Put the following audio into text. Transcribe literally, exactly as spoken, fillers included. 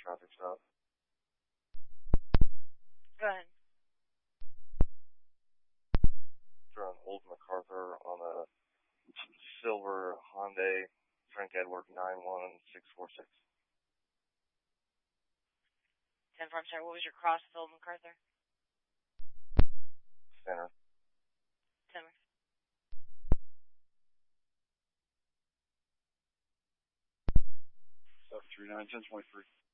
traffic stop. Go ahead. They're on Old MacArthur on a silver Hyundai Frank Edward nine one six four six. ten four, I'm sorry, what was your cross with Old MacArthur? Center. ten Seven three nine ten twenty three.